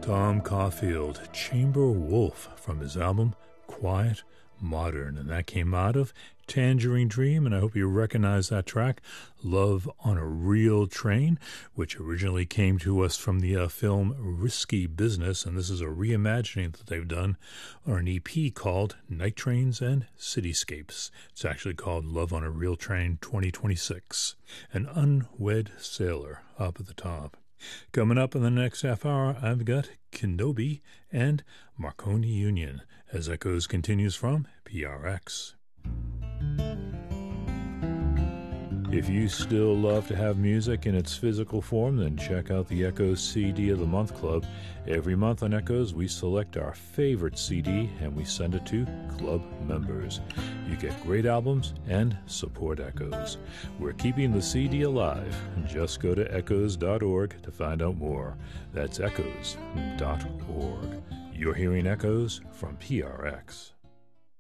Tom Caulfield, Chamber Wolf, from his album Quiet Modern, and that came out of Tangerine Dream, and I hope you recognize that track, Love on a Real Train, which originally came to us from the film Risky Business, and this is a reimagining that they've done on an EP called Night Trains and Cityscapes. It's actually called Love on a Real Train 2026. An Unwed Sailor up at the top. Coming up in the next half hour, I've got Kenobi and Marconi Union as Echoes continues from PRX. If you still love to have music in its physical form, then check out the Echoes CD of the Month Club. Every month on Echoes, we select our favorite CD and we send it to club members. You get great albums and support Echoes. We're keeping the CD alive. Just go to echoes.org to find out more. That's echoes.org. You're hearing Echoes from PRX.